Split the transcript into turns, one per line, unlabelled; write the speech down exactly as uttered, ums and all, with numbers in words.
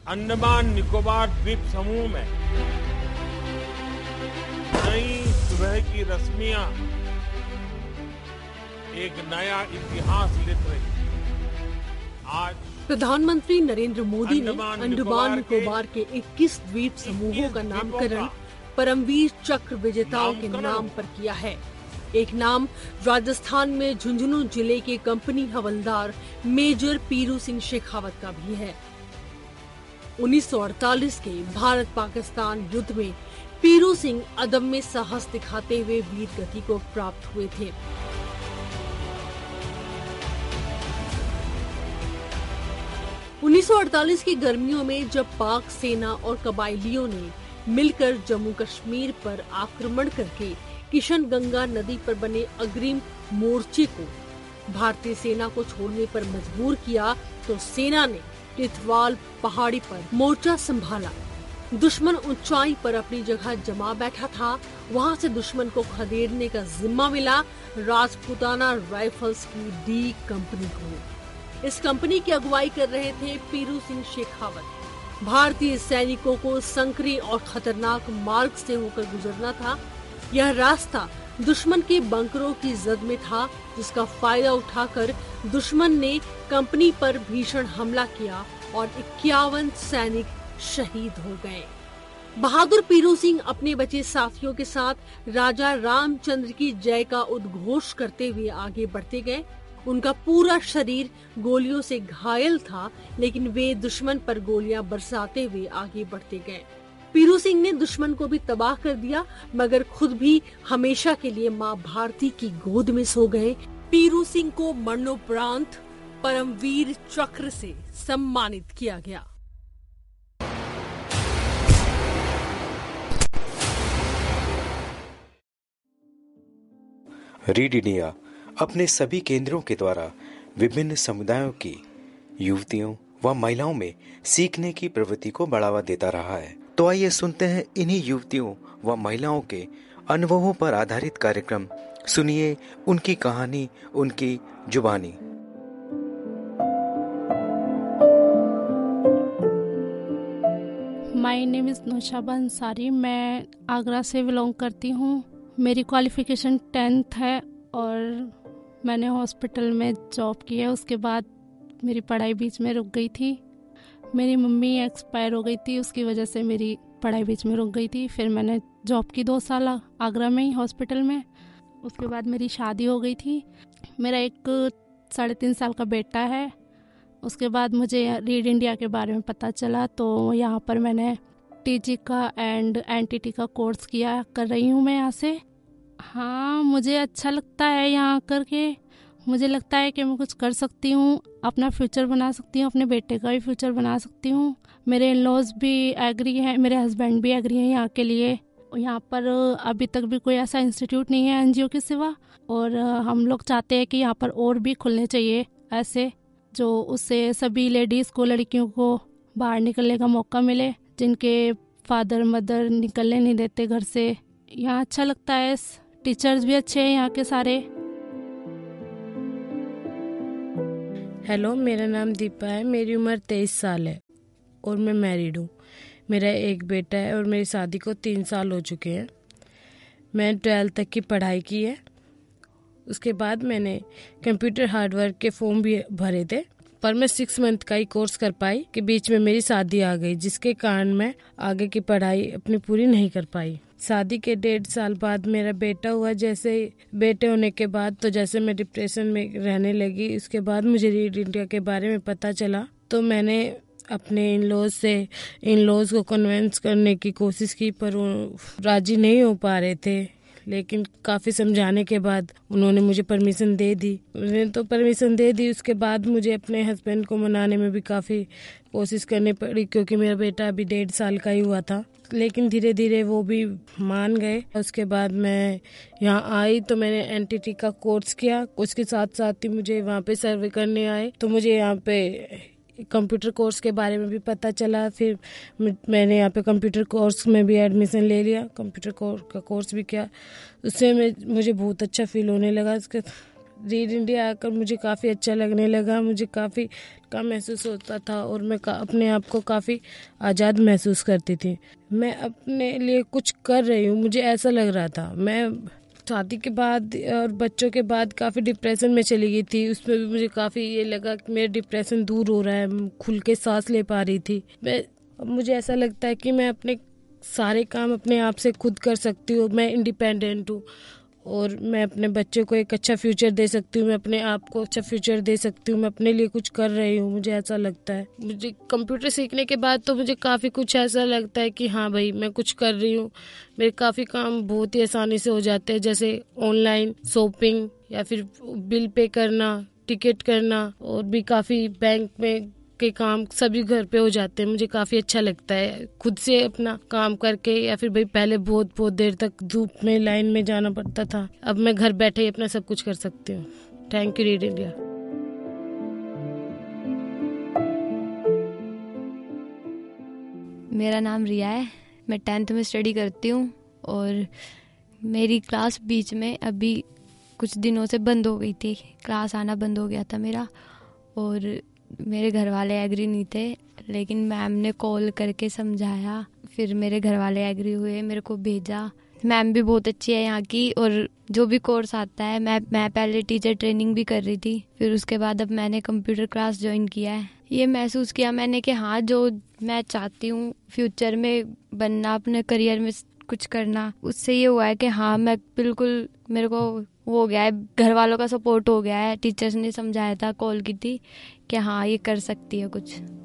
अंडमान निकोबार द्वीप समूह में नई सुबह की रश्मियां एक नया इतिहास लिख रही है। आज
प्रधानमंत्री नरेंद्र मोदी ने अंडमान निकोबार के इक्कीस द्वीप समूहों का नामकरण परमवीर चक्र विजेताओं के नाम पर किया है। एक नाम राजस्थान में झुंझुनू जिले के कंपनी हवलदार मेजर पीरू सिंह शेखावत का भी है। उन्नीस सौ अड़तालीस के भारत पाकिस्तान युद्ध में पीरू सिंह अदम्य साहस दिखाते हुए वीर गति को प्राप्त हुए थे। उन्नीस सौ अड़तालीस की गर्मियों में जब पाक सेना और कबायलियों ने मिलकर जम्मू कश्मीर पर आक्रमण करके किशन गंगा नदी पर बने अग्रिम मोर्चे को भारतीय सेना को छोड़ने पर मजबूर किया, तो सेना ने टिथवाल पहाड़ी पर मोर्चा संभाला। दुश्मन ऊंचाई पर अपनी जगह जमा बैठा था। वहां से दुश्मन को खदेड़ने का जिम्मा मिला राजपूताना राइफल्स की डी कंपनी को। इस कंपनी की अगुवाई कर रहे थे पीरू सिंह शेखावत। भारतीय सैनिकों को संकरी और खतरनाक मार्ग से होकर गुजरना था। यह रास्ता दुश्मन के बंकरों की जद में था, जिसका फायदा उठाकर दुश्मन ने कंपनी पर भीषण हमला किया और इक्यावन सैनिक शहीद हो गए। बहादुर पीरू सिंह अपने बचे साथियों के साथ राजा रामचंद्र की जय का उद्घोष करते हुए आगे बढ़ते गए। उनका पूरा शरीर गोलियों से घायल था, लेकिन वे दुश्मन पर गोलियां बरसाते हुए आगे बढ़ते गए। पीरू सिंह ने दुश्मन को भी तबाह कर दिया, मगर खुद भी हमेशा के लिए मां भारती की गोद में सो गए। पीरू सिंह को मरणोपरांत परमवीर चक्र से सम्मानित किया गया।
रीड इंडिया अपने सभी केंद्रों के द्वारा विभिन्न समुदायों की युवतियों व महिलाओं में सीखने की प्रवृत्ति को बढ़ावा देता रहा है। तो आइए सुनते हैं इन्हीं युवतियों व महिलाओं के अनुभवों पर आधारित कार्यक्रम। सुनिए उनकी कहानी, उनकी जुबानी।
My name is Naushaba Ansari. मैं आगरा से बिलोंग करती हूँ। मेरी क्वालिफिकेशन टेंथ है और मैंने हॉस्पिटल में जॉब की है। उसके बाद मेरी पढ़ाई बीच में रुक गई थी। मेरी मम्मी एक्सपायर हो गई थी, उसकी वजह से मेरी पढ़ाई बीच में रुक गई थी। फिर मैंने जॉब की दो साल आगरा में ही हॉस्पिटल में। उसके बाद मेरी शादी हो गई थी। मेरा एक साढ़े तीन साल का बेटा है। उसके बाद मुझे रीड इंडिया के बारे में पता चला, तो यहाँ पर मैंने टीजी का एंड एनटीटी का कोर्स किया कर रही हूँ मैं यहाँ से। हाँ, मुझे अच्छा लगता है यहाँ आकर के। मुझे लगता है कि मैं कुछ कर सकती हूँ, अपना फ्यूचर बना सकती हूँ, अपने बेटे का भी फ्यूचर बना सकती हूँ। मेरे इन-लॉज भी एग्री हैं, मेरे हस्बैंड भी एग्री हैं यहाँ के लिए। यहाँ पर अभी तक भी कोई ऐसा इंस्टीट्यूट नहीं है एनजीओ के सिवा, और हम लोग चाहते हैं कि यहाँ पर और भी खुलने चाहिए ऐसे, जो उससे सभी लेडीज़ को, लड़कियों को बाहर निकलने का मौका मिले, जिनके फादर मदर निकलने नहीं देते घर से। यहाँ अच्छा लगता है। टीचर्स भी अच्छे हैं यहाँ के सारे।
हेलो, मेरा नाम दीपा है। मेरी उम्र तेईस साल है और मैं मैरिड हूँ। मेरा एक बेटा है और मेरी शादी को तीन साल हो चुके हैं। मैं ट्वेल्थ तक की पढ़ाई की है। उसके बाद मैंने कंप्यूटर हार्डवेयर के फॉर्म भी भरे थे, पर मैं सिक्स मंथ का ही कोर्स कर पाई कि बीच में मेरी शादी आ गई, जिसके कारण मैं आगे की पढ़ाई अपनी पूरी नहीं कर पाई। शादी के डेढ़ साल बाद मेरा बेटा हुआ। जैसे बेटे होने के बाद तो जैसे मैं डिप्रेशन में रहने लगी। उसके बाद मुझे रीड इंडिया के बारे में पता चला, तो मैंने अपने इन लॉज से इन लॉज को कन्विंस करने की कोशिश की, पर वो राजी नहीं हो पा रहे थे। लेकिन काफ़ी समझाने के बाद उन्होंने मुझे परमिशन दे दी। उन्होंने तो परमिशन दे दी। उसके बाद मुझे अपने हस्बैंड को मनाने में भी काफ़ी कोशिश करनी पड़ी, क्योंकि मेरा बेटा अभी डेढ़ साल का ही हुआ था। लेकिन धीरे धीरे वो भी मान गए। उसके बाद मैं यहाँ आई तो मैंने एनटीटी का कोर्स किया। उसके साथ साथ ही मुझे वहाँ पे सर्वे करने आए, तो मुझे यहाँ पे कंप्यूटर कोर्स के बारे में भी पता चला। फिर मैंने यहाँ पे कंप्यूटर कोर्स में भी एडमिशन ले लिया, कंप्यूटर कोर्स का कोर्स भी किया। उससे मैं मुझे बहुत अच्छा फील होने लगा। उसके रीड इंडिया आकर मुझे काफ़ी अच्छा लगने लगा, मुझे काफ़ी काम महसूस होता था और मैं अपने आप को काफ़ी आज़ाद महसूस करती थी। मैं अपने लिए कुछ कर रही हूँ, मुझे ऐसा लग रहा था। मैं शादी के बाद और बच्चों के बाद काफ़ी डिप्रेशन में चली गई थी, उसमें भी मुझे काफ़ी ये लगा कि मेरा डिप्रेशन दूर हो रहा है, खुल के सांस ले पा रही थी मैं। मुझे ऐसा लगता है कि मैं अपने सारे काम अपने आप से खुद कर सकती हूँ, मैं इंडिपेंडेंट हूँ और मैं अपने बच्चों को एक अच्छा फ्यूचर दे सकती हूँ, मैं अपने आप को अच्छा फ्यूचर दे सकती हूँ, मैं अपने लिए कुछ कर रही हूँ, मुझे ऐसा लगता है। मुझे कंप्यूटर सीखने के बाद तो मुझे काफ़ी कुछ ऐसा लगता है कि हाँ भाई मैं कुछ कर रही हूँ, मेरे काफ़ी काम बहुत ही आसानी से हो जाते हैं, जैसे ऑनलाइन शॉपिंग या फिर बिल पे करना, टिकट करना और भी काफ़ी बैंक में के काम सभी घर पे हो जाते हैं। मुझे काफ़ी अच्छा लगता है खुद से अपना काम करके, या फिर भाई पहले बहुत बहुत देर तक धूप में लाइन में जाना पड़ता था, अब मैं घर बैठे ही अपना सब कुछ कर सकती हूँ। Thank you read India.
मेरा नाम रिया है, मैं टेंथ में स्टडी करती हूँ और मेरी क्लास बीच में अभी कुछ दिनों से बंद हो गई थी, क्लास आना बंद हो गया था मेरा और मेरे घर वाले एग्री नहीं थे, लेकिन मैम ने कॉल करके समझाया, फिर मेरे घर वाले एग्री हुए, मेरे को भेजा। मैम भी बहुत अच्छी है यहाँ की और जो भी कोर्स आता है, मैं मैं पहले टीचर ट्रेनिंग भी कर रही थी, फिर उसके बाद अब मैंने कंप्यूटर क्लास ज्वाइन किया है। ये महसूस किया मैंने कि हाँ जो मैं चाहती हूँ फ्यूचर में बनना, अपने करियर में कुछ करना, उससे ये हुआ है कि हाँ मैं बिल्कुल, मेरे को वो हो गया है, घर वालों का सपोर्ट हो गया है, टीचर्स ने समझाया था, कॉल की थी कि हाँ ये कर सकती है कुछ।